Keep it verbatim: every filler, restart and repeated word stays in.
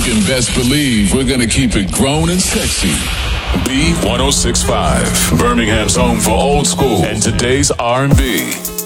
can best believe we're gonna keep it grown and sexy. B ten sixty-five, Birmingham's home for old school and today's R and B.